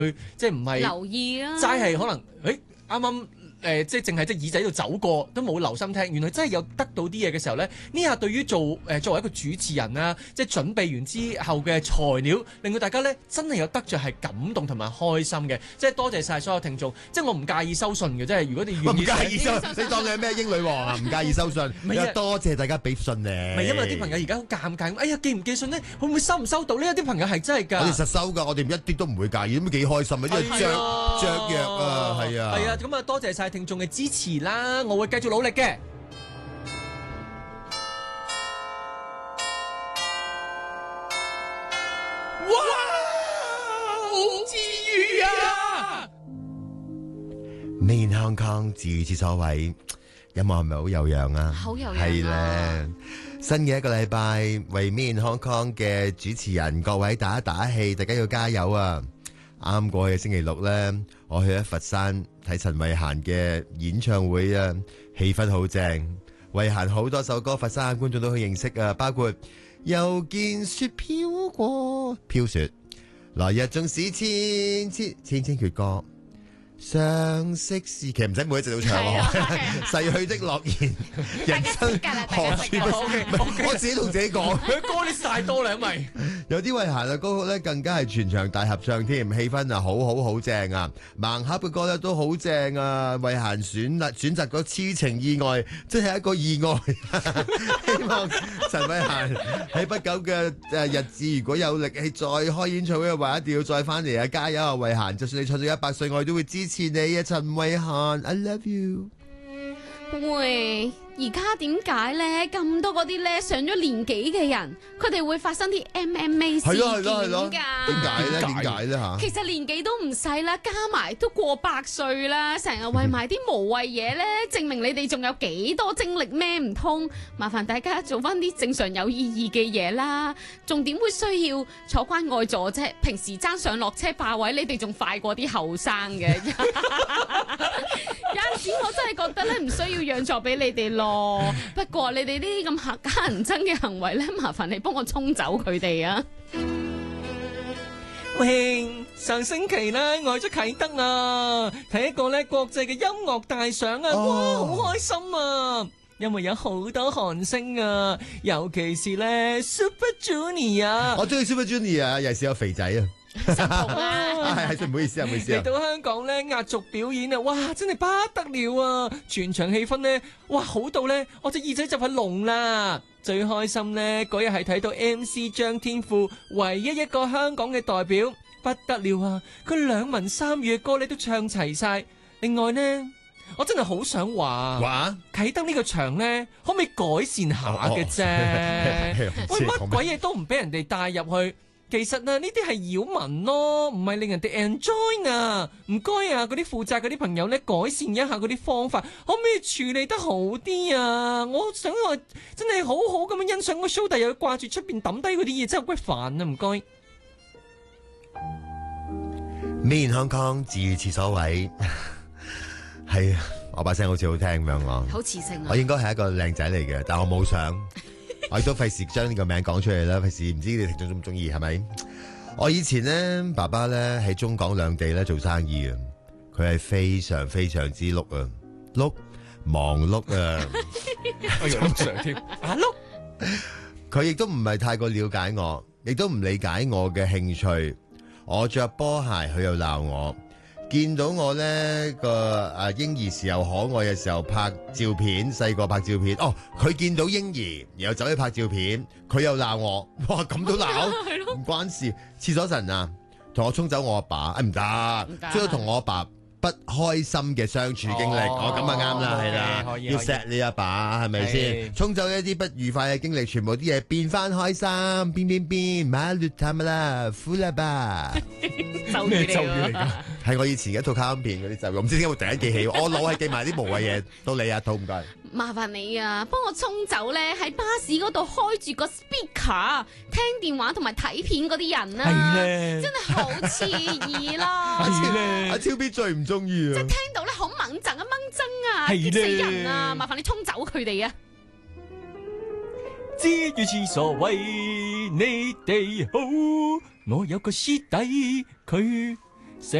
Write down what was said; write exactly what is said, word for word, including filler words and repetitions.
即係唔係留意啊， 齋係可能誒啱啱。誒、呃，即係淨係隻耳仔度走過，都冇留心聽。原來真係有得到啲嘢嘅時候呢，呢下對於做誒、呃、作為一個主持人啊，即係準備完之後嘅材料，令到大家呢真係有得着係感動同埋開心嘅。即係多謝晒所有聽眾，即係我唔介意收信嘅，即係如果你願意， 唔介意收，你當你係咩英女王啊？唔介意收信， 係啊， 多謝大家俾信你。 唔係因為有啲朋友而家好尷尬，哎呀寄唔寄信呢？會唔會收唔收到呢？有啲朋友係真係㗎。 我哋實收㗎，我哋一啲都唔會介意，咁幾開心啊！因為雀雀躍啊，係啊， 係啊，咁啊多謝晒聽眾嘅支持啦，我會繼續努力嘅。哇，好治愈啊！ 面康康自此所謂，音樂係咪好有樣啊？ 好有樣啊！ 係咧，新嘅一個禮拜，為面康康嘅主持人各位打一打氣，大家要加油啊！啱過去嘅星期六咧，我去咗佛山睇陳慧嫻嘅演唱會啊，氣氛好正。慧嫻好多首歌，佛山嘅觀眾都好認識啊，包括又見雪飄過，飄雪，來日縱使千千千千闕歌。相識時期唔使每一隻都唱喎，逝去的諾言，人生何處不？我自己同自己講， 佢歌你晒多啦，因為有啲慧嫻嘅歌曲咧，更加係全場大合唱添，氣氛啊好好好正啊！盲盒嘅歌咧都好正啊！慧嫻選啦選擇咗痴情意外，真係一個意外。希望陳慧嫻喺不久嘅誒日子，如果有力氣再開演唱會嘅話，一定要再翻嚟啊！加油啊，慧嫻！就算你唱到一百歲，我哋都會支持你啊，陳慧嫻 ，I love you。 喂，而家點解咧咁多嗰啲咧上咗年紀嘅人，佢哋會發生啲 M M A 事件㗎？ 係咯係咯係咯，點解咧？點解咧嚇？ 其實年紀都唔細啦，加埋都過百歲啦，成日為埋啲無謂嘢咧，證明你哋仲有幾多精力孭唔通？麻煩大家做翻啲正常有意義嘅嘢啦。仲點會需要坐關愛座啫？平時爭上落車霸位，你哋仲快過啲後生嘅。有陣時我真係覺得咧，唔需要讓座俾你哋咯。不過你哋呢啲咁客家人憎嘅行為咧，麻煩你幫我沖走佢哋啊！ 喂，上星期咧我去咗啟德啊，睇一個咧國際嘅音樂大賞啊，哇，好開心啊！因為有好多韓星啊，尤其是咧 Super Junior 啊， 我中意 Super Junior 啊，尤其是有肥仔啊。 神童啊！ 係係，唔好意思啊，唔好意思啊。 嚟到香港咧壓軸表演啊，哇，真係不得了啊！全場氣氛咧，哇，好到咧，我隻耳仔就係聾啦。最開心咧，嗰日係睇到 M C 張天賦，唯一一個香港嘅代表，不得了啊！佢兩文三語嘅歌咧都唱齊晒。另外呢，我真係好想話， 話啟德呢個場咧，可唔可以改善下嘅啫？喂，乜鬼嘢都唔俾人哋帶入去。其實啊，呢啲係擾民咯，唔係令人哋 enjoy 啊！唔該啊，嗰啲負責嗰啲朋友咧，改善一下嗰啲方法，可唔可以處理得好啲啊？我想話真係好好咁樣欣賞個 show，但又要掛住出邊抌低嗰啲嘢，真係好鬼煩啊！唔該。 面康康自如此所謂，係啊，我把聲好似好聽咁樣我， 好磁性啊！ 我應該係一個靚仔嚟嘅，但我冇相。我亦都費事將呢個名講出嚟啦，費事唔知你聽眾中唔中意係咪？我以前咧，爸爸咧喺中港兩地咧做生意啊，佢係非常非常之碌啊，碌忙碌啊， 我又碌上添啊碌， 佢亦都唔係太過了解我，亦都唔理解我嘅興趣。我着波鞋，佢又鬧我。見到我咧個誒嬰兒時候可愛嘅時候拍照片，細個拍照片，哦，佢見到嬰兒，然後走去拍照片，佢又鬧我，哇咁都鬧，唔關事。廁所神啊，同我沖走我阿爸，誒唔得，即係同我阿爸不開心嘅相處經歷，我咁啊啱啦，係啦，要錫你阿爸係咪先？沖走一啲不愉快嘅經歷，全部啲嘢變翻開心，變變變，馬律塔嘛啦，呼啦吧。 咩咒語嚟㗎？ 係我以前一套卡通片嗰啲咒語，唔知點解會突然間記起，我腦係記埋啲無謂嘢。到你啊，套唔該。 麻煩你啊，幫我沖走咧喺巴士嗰度開住個 speaker 聽電話同埋睇片嗰啲人啊，真係好刺耳啦！ 阿超 B 最唔中意啊， 即係聽到咧好掹憎啊掹憎啊，激死人啊！麻煩你沖走佢哋啊！ 知如此所謂你哋好，我有個師弟佢。